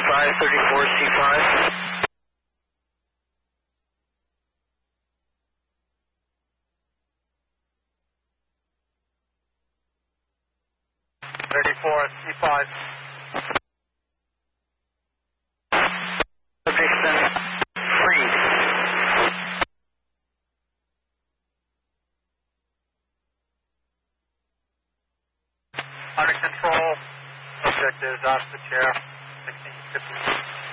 C5, 34C5. Subject's been freed. Under control. Subject is off the chair. 1650.